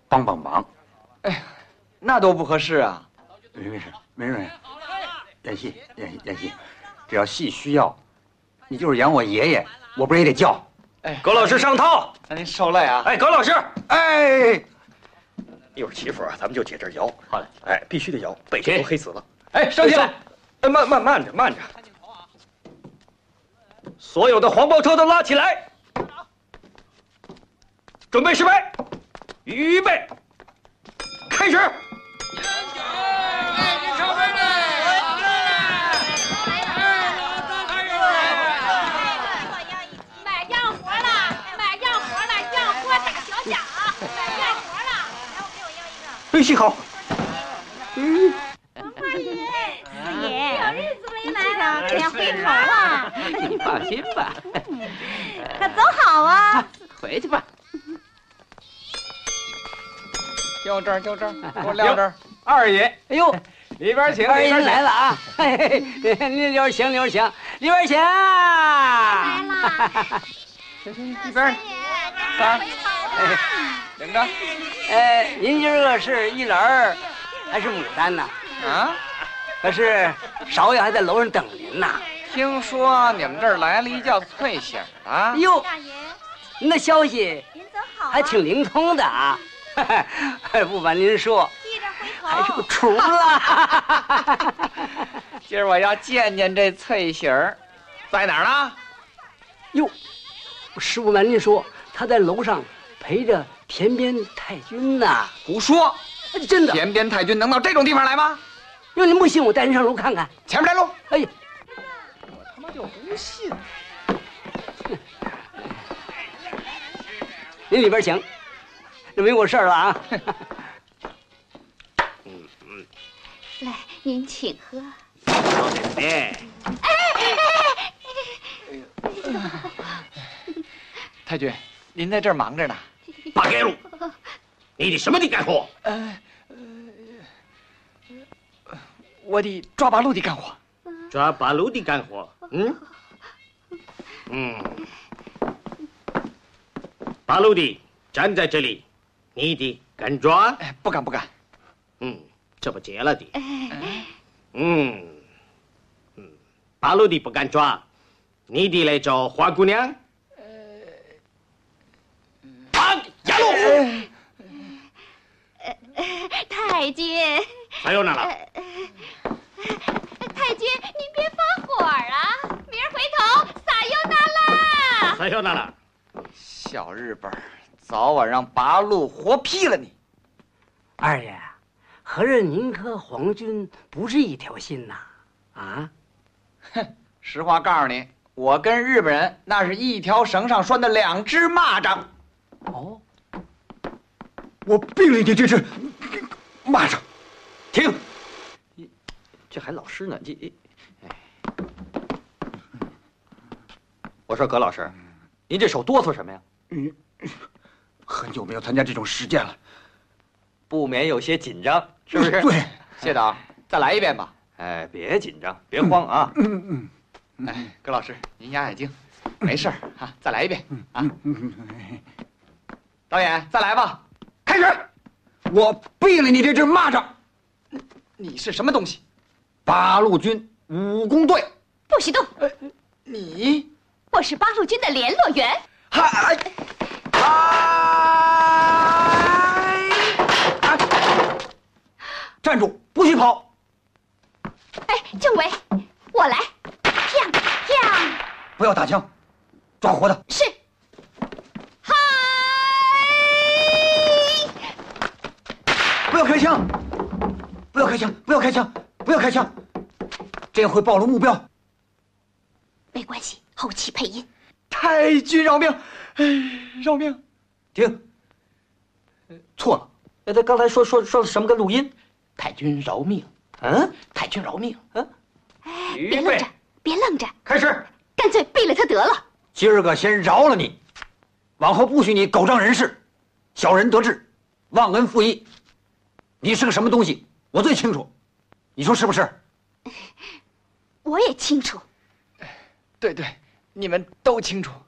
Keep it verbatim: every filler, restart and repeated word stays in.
帮帮忙。 哎，那多不合适啊！ 没没事，没事。演戏，演戏，演戏，只要戏需要，你就是演我爷爷，我不是也得叫？ 哎， 葛老师上套。 那您受累啊！ 哎，葛老师， 哎， 一会儿起谱，咱们就接着摇。 好嘞， 哎，必须得摇，背上都黑死了。 哎，升起来！ 哎，慢慢慢着，慢着。所有的黄包车都拉起来，准备失败，预备，开始。 买样活了，买样活了，样活大小奖，买样活了。来，我给我要一个。 对戏好。 嗯。王大爷，四爷，有日子没来了，可要回头啊。 你放心吧。 可走好啊。 回去吧。 就这儿，就这儿，给我撂这儿。 二爷，哎呦， 里边请， 二爷来了啊！嘿嘿，里边请，里边请，里边请。来了。 一边，三，领着。 哎，您今儿个是一篮儿还是牡丹呢？ 啊？ 可是少爷还在楼上等您呢。 听说你们这儿来了一叫翠喜的。哎呦，您的消息您走好， 还挺灵通的啊！不瞒您说， 记着回头， 还是个厨子。 今儿我要见见这翠喜儿，在哪儿呢？ 哟，实不瞒您说，他在楼上陪着田边太君呢。 胡说！ 真的， 田边太君能到这种地方来吗？ 要您不信，我带您上楼看看。 前面来路。 哎呀， 我他妈就不信！ 您里边请，这没我事儿了啊。 嗯嗯，来，您请喝。 老奶奶。 哎哎哎！太君，您在这儿忙着呢。 八街路，你的什么的干活？ 呃呃，我的抓八路的干活。 抓八路的干活。嗯嗯。八路的站在这里，你的敢抓？ 哎，不敢不敢。 嗯，这不结了的。 哎。 嗯嗯，八路的不敢抓，你的来找花姑娘。啊，压路！ 太君， 还有哪了？ 太君，您别发火啊！明儿回头撒尤那拉。 还有哪了？ 小日本，早晚让八路活劈了你！ 二爷，合着您和皇军不是一条心呐？啊？ 哼，实话告诉你，我跟日本人那是一条绳上拴的两只蚂蚱。 哦， 我毙了你这只蚂蚱！ 停！这还老师呢？这，哎，我说葛老师，您这手哆嗦什么呀？ 嗯，很久没有参加这种实践了， 不免有些紧张，是不是？ 对， 谢导，再来一遍吧。 哎，别紧张，别慌啊！ 嗯嗯， 哎，葛老师，您压压惊，没事儿啊，再来一遍啊！导演，再来吧， 开始！我毙了你这只蚂蚱！ 你是什么东西？ 八路军武工队。 不许动！ 呃，你？ 我是八路军的联络员。 嗨！ 哎！站住！不许跑！ 哎，政委，我来！跳跳！ 不要打枪，抓活的。 是。嗨！ 不要开枪！不要开枪！不要开枪！不要开枪！这样会暴露目标。 没关系，后期配音。 太君饶命！哎，饶命！ 停！错了。 哎，他刚才说说说什么个录音？ 太君饶命！ 嗯， 太君饶命！ 嗯， 哎，别愣着，别愣着， 开始！ 干脆毙了他得了。 今儿个先饶了你，往后不许你狗仗人势，小人得志，忘恩负义。你是个什么东西，我最清楚。你说是不是？ 我也清楚。 对对，你们都清楚。